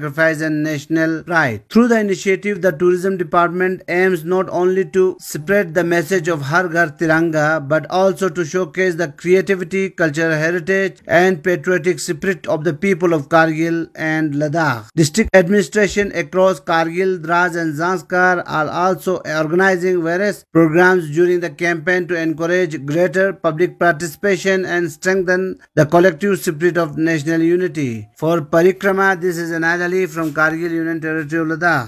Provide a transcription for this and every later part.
sacrifice and national pride. Through the initiative, the tourism department aims not only to spread the message of Har Ghar Tiranga but also to showcase the creativity, cultural heritage and patriotic spirit of the people of Kargil and Ladakh. District administration across Kargil, Dras and Zanskar are also organizing various programs during the campaign to encourage greater public participation and strengthen the collective spirit of national unity. For Parikrama, this is Anad Ali from Kargil Union Territory of Ladakh.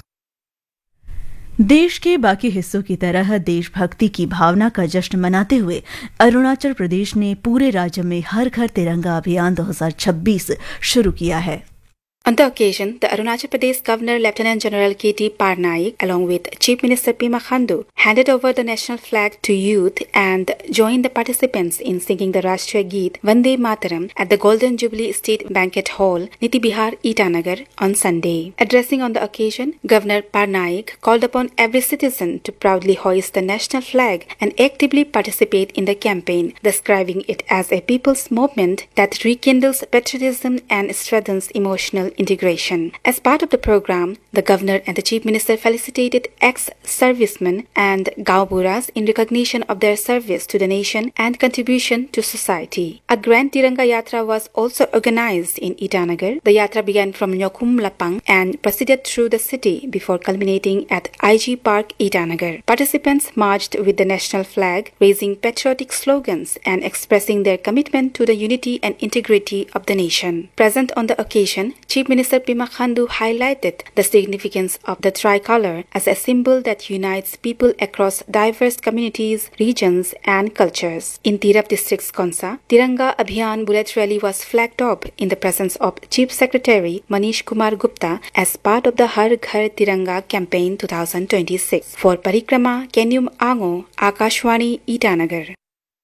देश के बाकी हिस्सों की तरह देशभक्ति की भावना का जश्न मनाते हुए अरुणाचल प्रदेश ने पूरे राज्य में हर घर तिरंगा अभियान 2026 शुरू किया है. On the occasion, the Arunachal Pradesh Governor Lieutenant General K.T. Parnaik, along with Chief Minister Pema Khandu, handed over the national flag to youth and joined the participants in singing the Rashtriya Geet Vande Mataram at the Golden Jubilee State Banquet Hall, Niti Bihar, Itanagar on Sunday. Addressing on the occasion, Governor Parnaik called upon every citizen to proudly hoist the national flag and actively participate in the campaign, describing it as a people's movement that rekindles patriotism and strengthens emotional integration. As part of the program, the Governor and the Chief Minister felicitated ex-servicemen and Gaoburas in recognition of their service to the nation and contribution to society. A Grand Tiranga Yatra was also organized in Itanagar. The Yatra began from Nyokum Lapang and proceeded through the city before culminating at IG Park, Itanagar. Participants marched with the national flag, raising patriotic slogans and expressing their commitment to the unity and integrity of the nation. Present on the occasion, Chief Minister Pema Khandu highlighted the significance of the tricolor as a symbol that unites people across diverse communities, regions and cultures. In Tirap District's Konsa, Tiranga Abhiyan Bullet Rally was flagged off in the presence of Chief Secretary Manish Kumar Gupta as part of the Har Ghar Tiranga campaign 2026. For Parikrama, Kenyum Ango, Akashwani, Itanagar.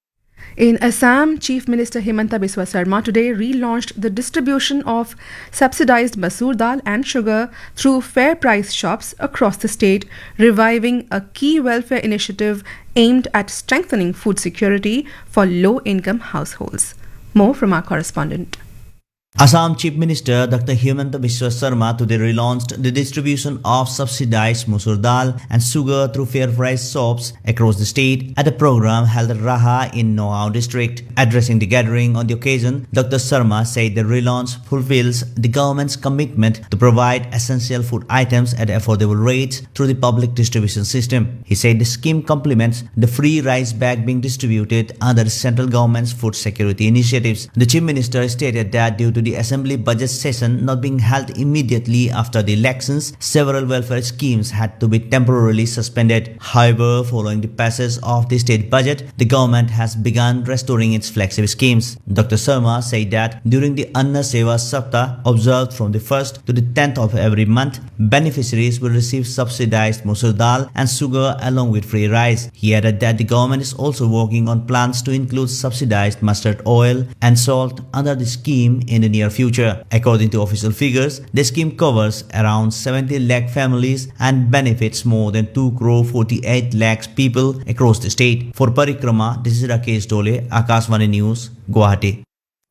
In Assam, Chief Minister Himanta Biswa Sarma today relaunched the distribution of subsidized masoor dal and sugar through fair price shops across the state, reviving a key welfare initiative aimed at strengthening food security for low-income households. More from our correspondent. Assam Chief Minister Dr. Himanta Biswa Sarma today relaunched the distribution of subsidized masoor dal and sugar through fair price shops across the state at a program held at Raha in Noaua district. Addressing the gathering on the occasion, Dr. Sarma said the relaunch fulfills the government's commitment to provide essential food items at affordable rates through the public distribution system. He said the scheme complements the free rice bag being distributed under the central government's food security initiatives. The Chief Minister stated that due to the Assembly budget session not being held immediately after the elections, several welfare schemes had to be temporarily suspended. However, following the passage of the state budget, the government has begun restoring its flagship schemes. Dr. Sarma said that during the Anna Seva Saptah observed from the 1st to the 10th of every month, beneficiaries will receive subsidized masoor dal and sugar along with free rice. He added that the government is also working on plans to include subsidized mustard oil and salt under the scheme in the near future. According to official figures, the scheme covers around 70 lakh families and benefits more than 2 crore 48 lakhs people across the state. For Parikrama, this is Rakesh Dole, Akashvani News, Guwahati.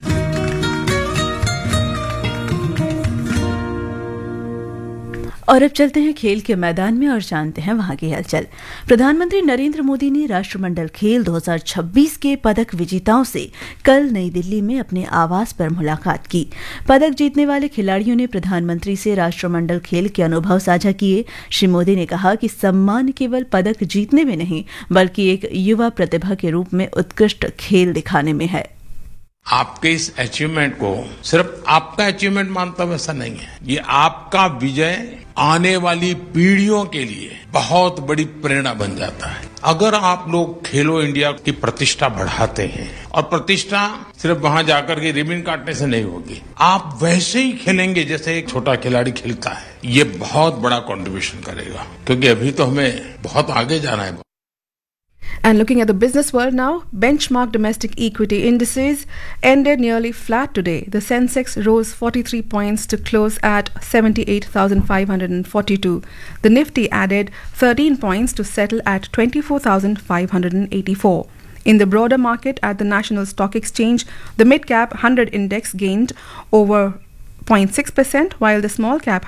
और अब चलते हैं खेल के मैदान में और जानते हैं वहां की हलचल. प्रधानमंत्री नरेंद्र मोदी ने राष्ट्रमंडल खेल 2026 के पदक विजेताओं से कल नई दिल्ली में अपने आवास पर मुलाकात की. पदक जीतने वाले खिलाड़ियों ने प्रधानमंत्री से राष्ट्रमंडल खेल के अनुभव साझा किए. श्री मोदी ने कहा कि सम्मान केवल पदक जीतने में नहीं बल्कि एक युवा प्रतिभा के रूप में उत्कृष्ट खेल दिखाने में है. आपके इस अचीवमेंट को सिर्फ आपका अचीवमेंट मानता हूं ऐसा नहीं है. ये आपका विजय आने वाली पीढ़ियों के लिए बहुत बड़ी प्रेरणा बन जाता है. अगर आप लोग खेलो इंडिया की प्रतिष्ठा बढ़ाते हैं और प्रतिष्ठा सिर्फ वहां जाकर के रिबन काटने से नहीं होगी, आप वैसे ही खेलेंगे जैसे एक छोटा खिलाड़ी खेलता है, ये बहुत बड़ा कंट्रीब्यूशन करेगा. क्योंकि अभी तो हमें बहुत आगे जाना है. And looking at the business world now, benchmark domestic equity indices ended nearly flat today. The Sensex rose 43 points to close at 78,542. The Nifty added 13 points to settle at 24,584. In the broader market at the National Stock Exchange, the mid-cap 100 index gained over 0.6%, while the small-cap